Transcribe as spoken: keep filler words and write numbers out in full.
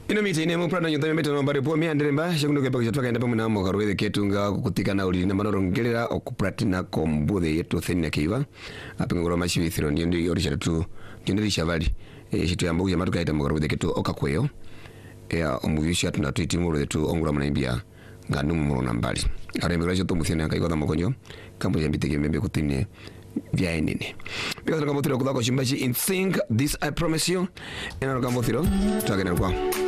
ino miti ine muprana nyotha meta no mbare po mi anderemba shakundo kepa kuchatoka enda pamwe namo karwethe ketunga kukutikana uli na manorongerera okupratina kombuthe yetu thenia kiva apengoro machivithiro ndio ndio orisha tu ndio shavali e shitu yambu ya matuka ita mukarwethe ketu okakweyo ya omuyusha tuna twitimu yetu ongura munaimbia nganu murona mbali aremera cyo tumuthene akaigotha mukonyo kambo yambitege membe kutine vya enene because kama thiro kuthako chimbachi in sync this I promise you ena kama thiro twagena kwa